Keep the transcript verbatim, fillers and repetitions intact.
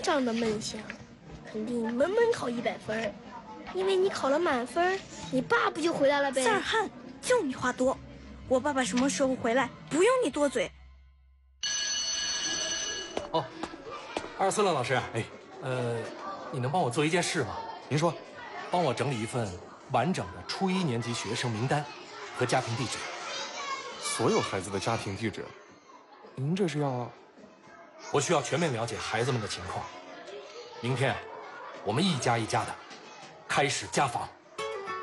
长的梦想肯定门门考一百分，因为你考了满分，你爸不就回来了呗？ 萨尔汗，就你话多，我爸爸什么时候回来？不用你多嘴。 哦，阿尔斯勒老师，哎，呃，你能帮我做一件事吗？ 您说， 帮我整理一份完整的初一年级学生名单和家庭地址。 所有孩子的家庭地址，您这是要？ 我需要全面了解孩子们的情况。明天，我们一家一家的开始家访。